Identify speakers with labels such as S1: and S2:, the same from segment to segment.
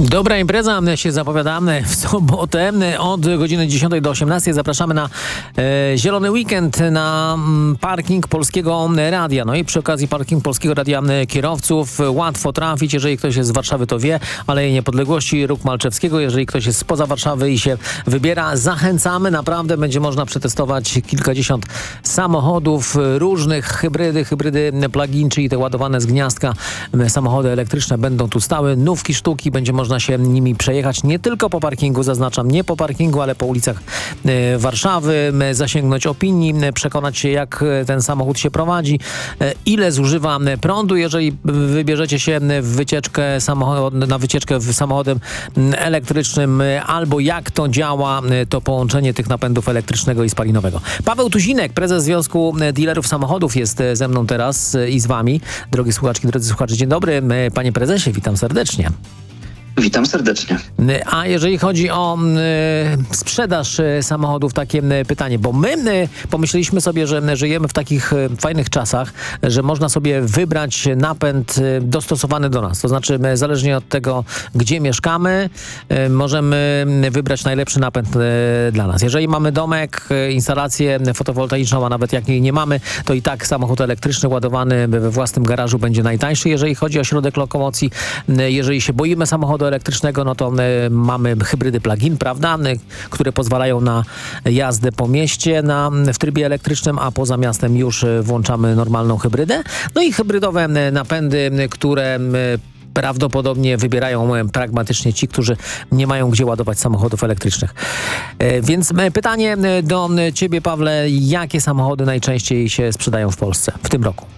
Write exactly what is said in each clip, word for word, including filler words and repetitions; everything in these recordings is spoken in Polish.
S1: Dobra impreza się zapowiadamy w sobotę od godziny dziesiątej do osiemnastej. Zapraszamy na e, zielony weekend na m, parking Polskiego Radia. No i przy okazji parking Polskiego Radia kierowców łatwo trafić, jeżeli ktoś jest z Warszawy, to wie, Aleje Niepodległości, Róg Malczewskiego. Jeżeli ktoś jest spoza Warszawy i się wybiera, zachęcamy. Naprawdę będzie można przetestować kilkadziesiąt samochodów różnych, hybrydy, hybrydy plug-in, czyli te ładowane z gniazdka samochody elektryczne będą tu stały. Nówki sztuki, będzie można się nimi przejechać nie tylko po parkingu, zaznaczam, nie po parkingu, ale po ulicach e, Warszawy, e, zasięgnąć opinii, e, przekonać się, jak e, ten samochód się prowadzi, e, ile zużywa e, prądu, jeżeli wybierzecie się w wycieczkę samochod, na wycieczkę w samochodem e, elektrycznym, e, albo jak to działa, e, to połączenie tych napędów elektrycznego i spalinowego. Paweł Tuzinek, prezes Związku Dealerów Samochodów, jest e, ze mną teraz e, i z wami. Drogie słuchaczki, drodzy słuchacze, dzień dobry. E, panie prezesie, witam serdecznie.
S2: Witam serdecznie.
S1: A jeżeli chodzi o y, sprzedaż y, samochodów, takie y, pytanie, bo my y, pomyśleliśmy sobie, że y, żyjemy w takich y, fajnych czasach, że można sobie wybrać napęd y, dostosowany do nas. To znaczy, y, zależnie od tego, gdzie mieszkamy, y, możemy wybrać najlepszy napęd y, dla nas. Jeżeli mamy domek, y, instalację fotowoltaiczną, a nawet jak jej nie mamy, to i tak samochód elektryczny ładowany we własnym garażu będzie najtańszy, jeżeli chodzi o środek lokomocji. Y, jeżeli się boimy samochodu elektrycznego, no to y, mamy hybrydy plug-in, prawda, y, które pozwalają na jazdę po mieście na, w trybie elektrycznym, a poza miastem już y, włączamy normalną hybrydę. No i hybrydowe y, napędy, y, które y, prawdopodobnie wybierają y, pragmatycznie ci, którzy nie mają gdzie ładować samochodów elektrycznych. Y, więc y, pytanie y, do y, ciebie, Pawle, jakie samochody najczęściej się sprzedają w Polsce w tym roku?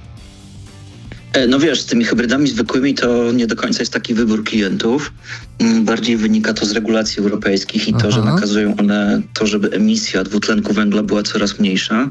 S2: No wiesz, z tymi hybrydami zwykłymi to nie do końca jest taki wybór klientów. Bardziej wynika to z regulacji europejskich i to, Aha. że nakazują one to, żeby emisja dwutlenku węgla była coraz mniejsza.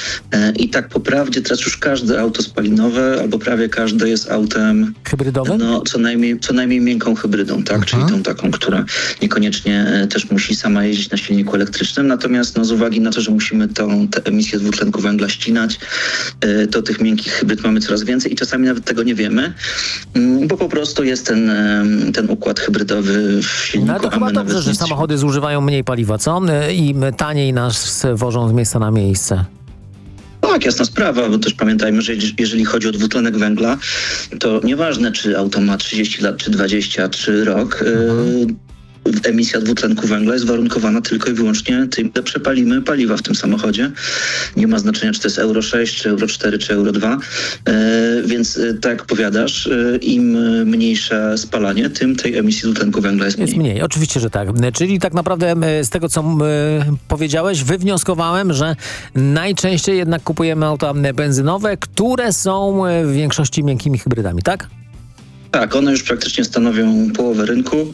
S2: I tak po prawdzie teraz już każde auto spalinowe, albo prawie każde jest autem
S1: hybrydowym?
S2: No co najmniej, co najmniej miękką hybrydą, tak? Aha. Czyli tą taką, która niekoniecznie też musi sama jeździć na silniku elektrycznym. Natomiast no, z uwagi na to, że musimy tą tę emisję dwutlenku węgla ścinać, to tych miękkich hybryd mamy coraz więcej i czasami nawet tego nie wiemy, bo po prostu jest ten, ten układ hybrydowy w silniku.
S1: No to chyba dobrze, że samochody zużywają mniej paliwa, co? I taniej nas wożą z miejsca na miejsce.
S2: Tak, jasna sprawa, bo też pamiętajmy, że jeżeli chodzi o dwutlenek węgla, to nieważne, czy auto ma trzydzieści lat, czy dwadzieścia, czy rok, mhm. emisja dwutlenku węgla jest warunkowana tylko i wyłącznie tym, że przepalimy paliwa w tym samochodzie. Nie ma znaczenia, czy to jest euro sześć, czy euro cztery, czy euro dwa. E, więc e, tak jak powiadasz, e, im mniejsze spalanie, tym tej emisji dwutlenku węgla jest mniej.
S1: Jest mniej, oczywiście, że tak. Czyli tak naprawdę e, z tego, co e, powiedziałeś, wywnioskowałem, że najczęściej jednak kupujemy auta benzynowe, które są e, w większości miękkimi hybrydami, tak?
S2: Tak, one już praktycznie stanowią połowę rynku.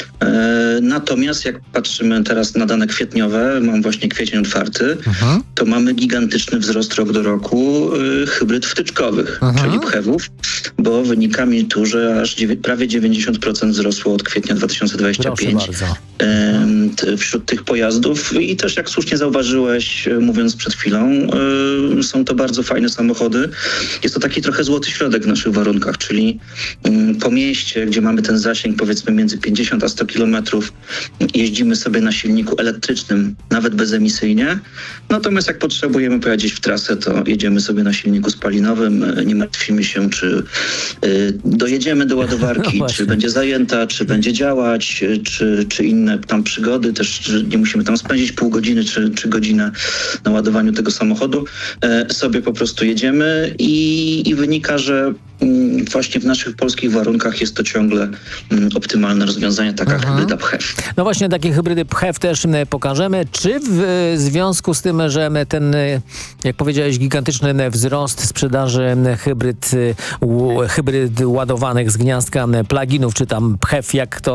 S2: E, natomiast jak patrzymy teraz na dane kwietniowe, mam właśnie kwiecień otwarty, Aha. to mamy gigantyczny wzrost rok do roku e, hybryd wtyczkowych, Aha. czyli pchewów, bo wynika mi tu, że aż dziewię- prawie dziewięćdziesiąt procent wzrosło od kwietnia dwa tysiące dwudziestego piątego e, t- wśród tych pojazdów. I też jak słusznie zauważyłeś, mówiąc przed chwilą, e, są to bardzo fajne samochody. Jest to taki trochę złoty środek w naszych warunkach, czyli mm, po mieście, gdzie mamy ten zasięg powiedzmy między pięćdziesiąt a sto kilometrów, jeździmy sobie na silniku elektrycznym, nawet bezemisyjnie. Natomiast jak potrzebujemy pojechać w trasę, to jedziemy sobie na silniku spalinowym. Nie martwimy się, czy y, dojedziemy do ładowarki, no czy będzie zajęta, czy będzie działać, czy, czy inne tam przygody. Też że nie musimy tam spędzić pół godziny, czy, czy godzinę na ładowaniu tego samochodu. Y, sobie po prostu jedziemy i, i wynika, że właśnie w naszych polskich warunkach jest to ciągle optymalne rozwiązanie, taka Aha. hybryda pchew.
S1: No właśnie, takie hybrydy pchew też pokażemy. Czy w związku z tym, że ten, jak powiedziałeś, gigantyczny wzrost sprzedaży hybryd, hybryd ładowanych z gniazdka pluginów, czy tam pchew, jak to